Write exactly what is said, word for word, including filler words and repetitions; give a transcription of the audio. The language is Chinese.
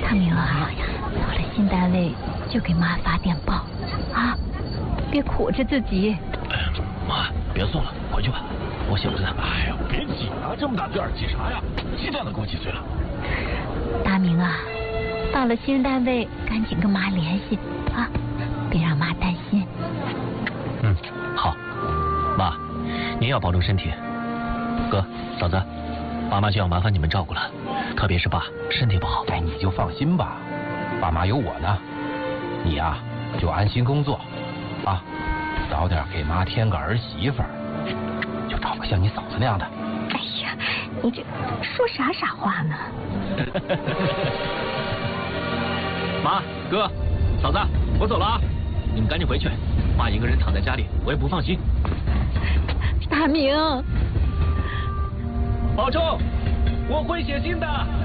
大明啊，到了新单位就给妈发电报啊，别苦着自己。 哎呀，妈，别送了，回去吧，我醒着呢。 哎呀，别挤啊，这么大个儿挤啥呀？鸡蛋都够几岁了？ 大明啊，到了新单位赶紧跟妈联系啊，别让妈担心。 嗯，好。妈，您要保重身体。哥，嫂子，爸妈就要麻烦你们照顾了，特别是爸身体不好。 哎，你就放心吧，爸妈有我呢。你呀、啊，就安心工作，啊，早点给妈添个儿媳妇儿，就找个像你嫂子那样的。 哎呀，你这说啥傻话呢？ 妈，哥，嫂子，我走了啊，你们赶紧回去。妈一个人躺在家里，我也不放心。 大明， 保重，我会写信的。